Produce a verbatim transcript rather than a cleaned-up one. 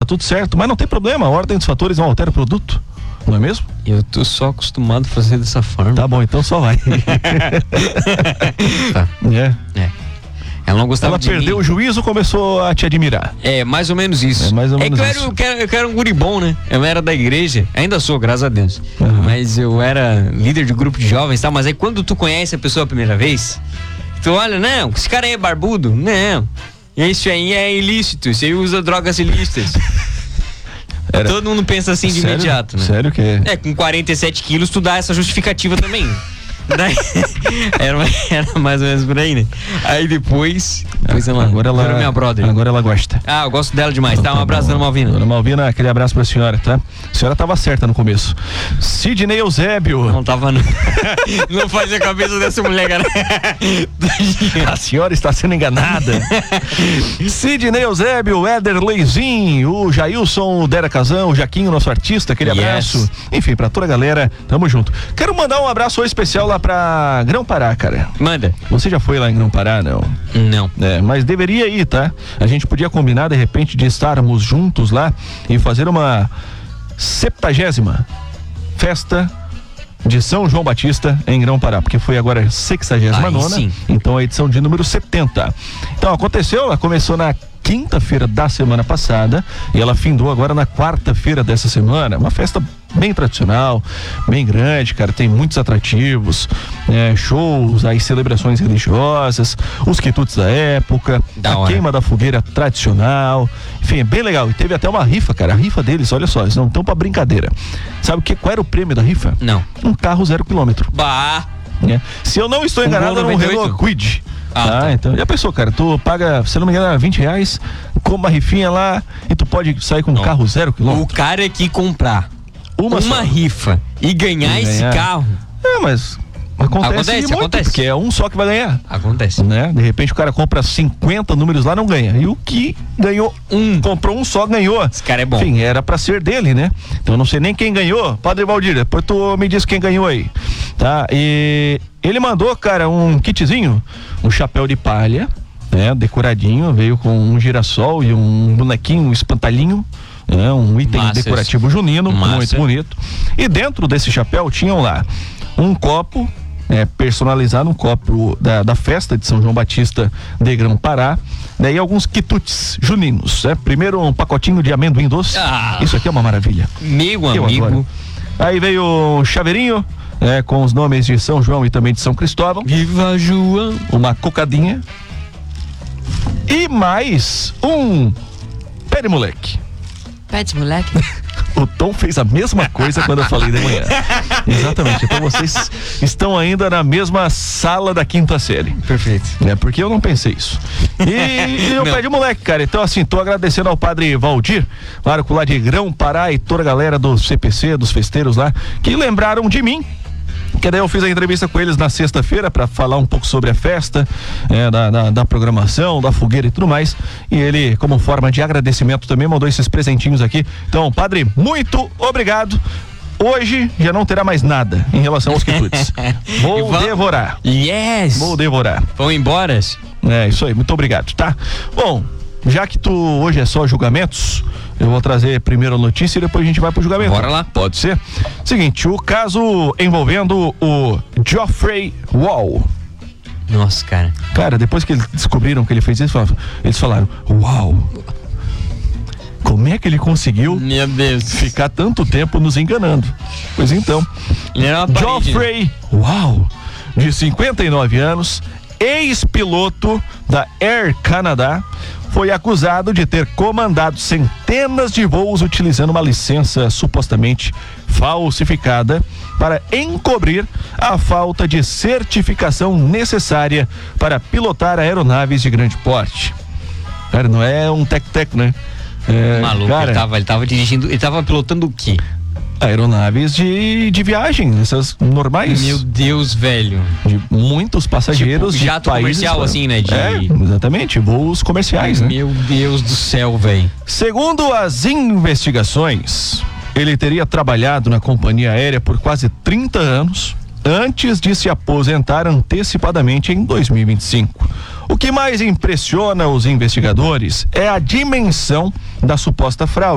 tudo certo, mas não tem problema, a ordem dos fatores não altera o produto, não é mesmo? Eu tô só acostumado a fazer dessa forma. Tá bom, então só vai. Tá. É. É. Ela não gostava Ela de perdeu mim. o juízo, começou a te admirar. É, mais ou menos isso. É mais ou é menos que eu era, isso. eu, quero, eu quero um guri bom, né? Eu era da igreja, ainda sou, graças a Deus. Uhum. Mas eu era líder de grupo de jovens, tá? Mas aí quando tu conhece a pessoa a primeira vez, tu olha, não, esse cara aí é barbudo? Não. Isso aí é ilícito, isso aí usa drogas ilícitas. Era... Todo mundo pensa assim de Sério? imediato, né? Sério que é? É, com quarenta e sete quilos tu dá essa justificativa também. Daí, era, era mais ou menos por aí, né? Aí depois, depois ela, agora ela, virou minha brother. agora ela gosta. Ah, eu gosto dela demais, tá? Um Tá abraço, bom. dona Malvina. Dona Malvina, aquele abraço pra senhora, tá? A senhora tava certa no começo. Sidney Eusébio. Não tava não. Não fazia a cabeça dessa mulher, cara. A senhora está sendo enganada. Sidney Eusébio, Éder Leizinho, o Jailson, o Dera Casão, o Jaquinho, nosso artista, aquele Yes. abraço. Enfim, pra toda a galera, tamo junto. Quero mandar um abraço especial lá pra Grão-Pará, cara. Manda. Você já foi lá em Grão-Pará, não? Não. É, mas deveria ir, tá? A gente podia combinar, de repente, de estarmos juntos lá e fazer uma septagésima festa de São João Batista em Grão-Pará, porque foi agora a sexagésima nona, sim. então a edição de número setenta. Então aconteceu, ela começou na quinta-feira da semana passada e ela findou agora na quarta-feira dessa semana. Uma festa bem tradicional, bem grande, cara, tem muitos atrativos, é, shows, aí celebrações religiosas, os quitutes da época, Da a hora. queima da fogueira tradicional, enfim, é bem legal. E teve até uma rifa, cara, a rifa deles, olha só, eles não estão pra brincadeira. Sabe o que, qual era o prêmio da rifa? Não. Um carro zero quilômetro. Bah. Né? Se eu não estou Um enganado, Gol era um noventa e oito? Renault Kwid. Ah, tá, tá. Então, já pensou, cara, tu paga, se eu não me engano, vinte reais, com uma rifinha lá e tu pode sair com um Não. carro zero O quilômetro. cara que comprar Uma, uma só. rifa e ganhar E esse ganhar. carro, É, mas acontece, Acontece, muito, acontece. porque é um só que vai ganhar. acontece. Né? De repente o cara compra cinquenta números lá, não ganha. E o que ganhou um, comprou um só, ganhou. Esse cara é bom. Enfim, era pra ser dele, né? Então eu não sei nem quem ganhou. Padre Valdir, depois tu me diz quem ganhou aí. Tá? E ele mandou, cara, um kitzinho, um chapéu de palha, né? Decoradinho, veio com um girassol e um bonequinho, um espantalhinho. É, um item Massa decorativo isso. junino, Massa. muito bonito. E dentro desse chapéu tinham lá um copo é, personalizado, um copo da, da festa de São João Batista de Grão-Pará, daí alguns quitutes juninos, né? Primeiro um pacotinho de amendoim doce, Ah. isso aqui é uma maravilha. Meu Eu amigo. adoro. Aí veio um chaveirinho, né, com os nomes de São João e também de São Cristóvão, Viva João. uma cocadinha e mais um pé de moleque. Pede, moleque. O Tom fez a mesma coisa quando eu falei de manhã. Exatamente. Então vocês estão ainda na mesma sala da quinta série. Perfeito. Né? Porque eu não pensei isso. E, e eu Não. pé de moleque, cara. Então, assim, tô agradecendo ao padre Valdir, claro, lá de Grão-Pará e toda a galera do C P C, dos festeiros lá, que lembraram de mim. Que daí eu fiz a entrevista com eles na sexta-feira para falar um pouco sobre a festa, é, da, da, da programação, da fogueira e tudo mais. E ele, como forma de agradecimento, também mandou esses presentinhos aqui. Então, padre, muito obrigado. Hoje já não terá mais nada em relação aos quitutes. Vou E vamos- devorar. Yes. Vou devorar. Vão embora? É, isso aí, muito obrigado, tá? Bom, já que tu hoje é só julgamentos, eu vou trazer primeiro a notícia e depois a gente vai pro julgamento. Bora lá. Pode ser? Seguinte, o caso envolvendo o Geoffrey Wall. Nossa, cara. Cara, depois que eles descobriram que ele fez isso, eles falaram, uau, como é que ele conseguiu Meu Deus. ficar tanto tempo nos enganando? Pois então, Ele era uma parede, né? Geoffrey Wall, de cinquenta e nove anos, ex-piloto da Air Canada, foi acusado de ter comandado centenas de voos utilizando uma licença supostamente falsificada para encobrir a falta de certificação necessária para pilotar aeronaves de grande porte. Cara, não é um tec-tec, né? É, Maluco, cara, ele tava, ele tava dirigindo, ele tava pilotando o quê? aeronaves de, de viagem, essas normais. Meu Deus, velho. De muitos passageiros Tipo, de jato países comercial, fora. assim, né? De- É, exatamente, voos comerciais, né? Meu Deus do céu, velho. Segundo as investigações, ele teria trabalhado na companhia aérea por quase trinta anos antes de se aposentar antecipadamente em dois mil e vinte e cinco. O que mais impressiona os investigadores é a dimensão da suposta fraude.